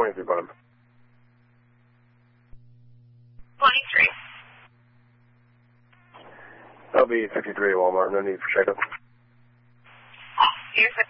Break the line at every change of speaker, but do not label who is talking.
23 bottom.
23.
LB 53 Walmart, no need for checkup.
Here's the